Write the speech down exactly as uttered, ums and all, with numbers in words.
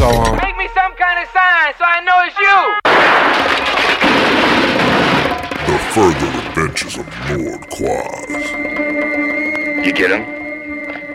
so on. Make me some kind of sign so I know it's you. The further adventures of Lord Quaz. You get him?